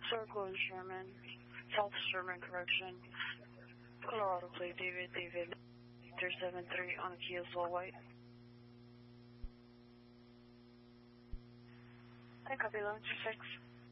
Circle in Sherman, South Sherman, correction. Colorado plate, David 373 on a Kia Soul White. I copy 1126.